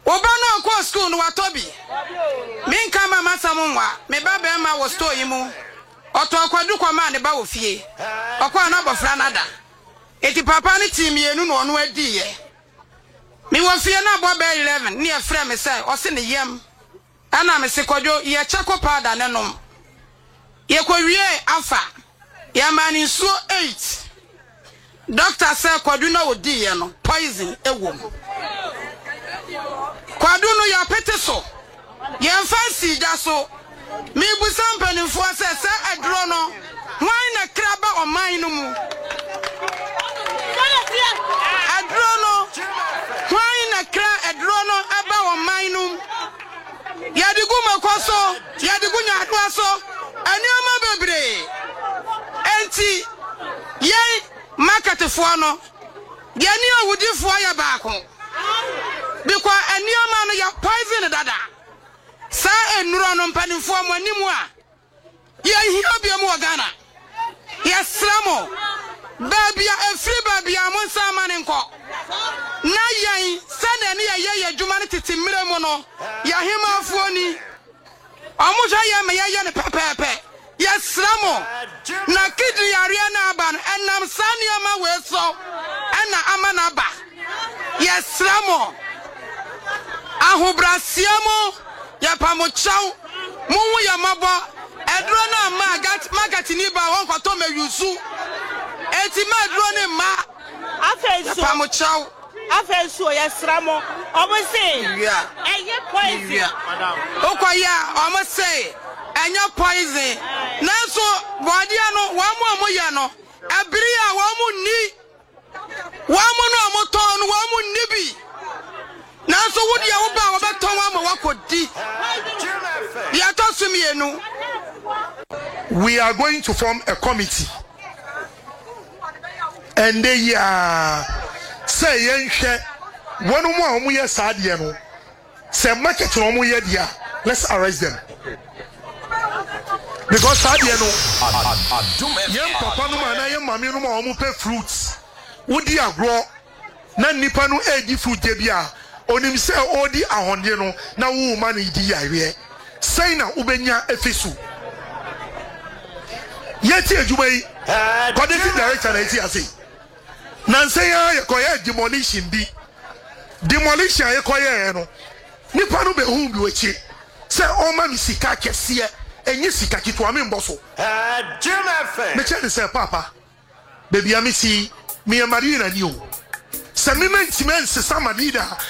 Oba no ko school no watobi. Me nka mama samunwa, me ba be ma wo store yi mu. Oto akwadu kwama ne ba wo fie. Okwa na bofra nada. Eti papa ne team yenu no ono adi ye. Me wo fie na bo be 11, ne e frɛ me say, o se ne yam. Ana me se kodwo ye chako powder ne nom. Ye ko wie afa. Ya mani so 8. Doctor say kwadu na odi ye no poison ewo. Kwadu no ya pete so. Ye fancy ja so. Me busam panimfo say adro no. Why na kraba o man no mu? Adro no. Why na kra adro no aba o man no? Ya digu makoso, ya digu nyadwa so. Anioma bebre. Enti ye market fo no. Ye ni awudi fo ya baako. Because anioma no ya poison dada. Sa enuro no mpanimfo mo animu a. Ye hia bia mo Ghana. Ye sramo. Babia efri babia mo nsamane nko. Na yen sane ne ye adwuma ne tete mire mo no. Ya hima afuo ni. Omuja ye me ye ne pepepe. Yes ramo. Na kidri yare na aba enam sane ma we so. Ena amana ba. Yes ramo. Ahobrasiamo ya pamochaw. Munwu ya mabo. Edro na magati ni ba won kwato me yusu. Eti ma edro ni ma. Afesu. Pamochaw. Afesu yes ramo. Omo say. Yeah. Eye poison. Madam. Okoya omo say. Enya poison. Nanso bodia no wa mo ya no. Abiri a wa mu ni. Wa mu no mo ton no wa mu ni bi. Nanso wodi ya wo ba wo beton wa mo wakodi. Ya to sumienu. We are going to form a committee. And they say yenhwe one mu a omu ye saade no. Say market no omu ye dia. Let's arrest them. Because saade no yem papa no ma na yem mame no ma omu pay fruits. Wodi agro na nipa no edi fruit de bia. Onim say odi ahonde no na wo ma na di yawe. Say na ubenya efesu. Yeti adwuma yi coordinating director na eti ase nanse ya yekoye demolition bi demolition yekoye no nipa no be hu bi wachi se o ma mi sika kese enye sika kitwa me mboso me che se papa baby amisi me marina ni o se me mentiment se sama leader